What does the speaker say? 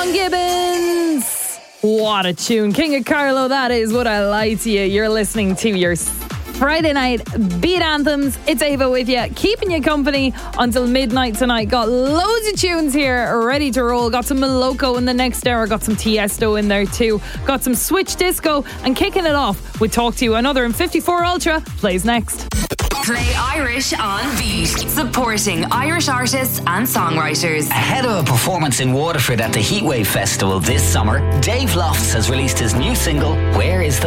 Sean Gibbons. What a tune. King of Carlo, that is Would I Lie to You. You're listening to your Friday night beat anthems. It's Ava with you, keeping you company until midnight tonight. Got loads of tunes here ready to roll. Got some Moloko in the next hour. Got some Tiesto in there too. Got some Switch Disco, and kicking it off with Talk to You. Another M54 Ultra plays next. Play Irish on Beat, supporting Irish artists and songwriters. Ahead of a performance in Waterford at the Heatwave Festival this summer, Dave Lofts has released his new single, Where Is the